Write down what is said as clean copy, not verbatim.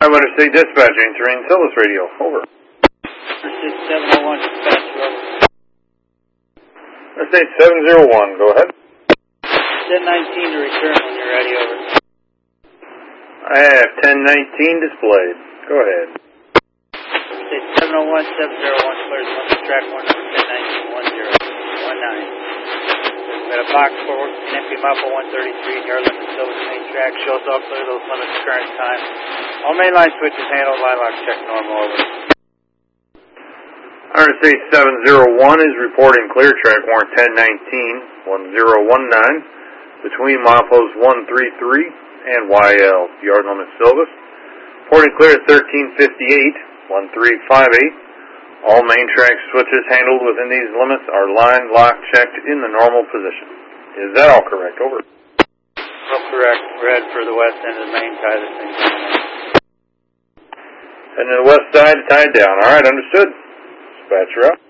I'm Interstate Dispatching, Terrain Silvis Radio. Over. Interstate 701, dispatch, over. Interstate 701, go ahead. 1019 to return when you're ready, over. I have 1019 displayed. Go ahead. Interstate 701, 701, clears one to track 1 number 1019 1019. Got a box for empty Muffle 133 near limit Silvis main track. Shows all clear those limits current time. All mainline switches handled. Line lock check normal, over. Interstate 701 is reporting clear track warrant 1019-1019 between mileposts 133 and YL, yard limit Silvis. Reporting clear at 1358-1358. All main track switches handled within these limits are line lock checked in the normal position. Is that all correct? Over. All correct. We're headed for the west end of the main tie this thing. And to the west side, tied down. All right, understood. Dispatcher out.